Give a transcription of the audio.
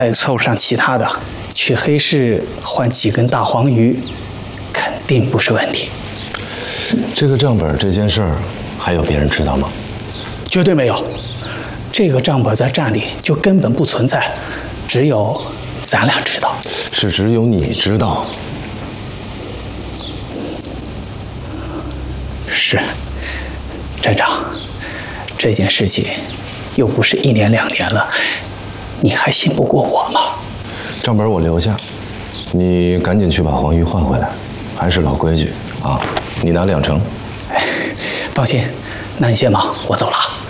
再凑上其他的，去黑市换几根大黄鱼，肯定不是问题。 这个账本这件事儿，还有别人知道吗？ 绝对没有，这个账本在站里就根本不存在，只有咱俩知道。 是只有你知道。 是，站长，这件事情又不是1年2年了，你还信不过我吗？ 账本我留下，你赶紧去把黄鱼换回来。还是老规矩啊，你拿2成。 放心，那你先忙，我走了。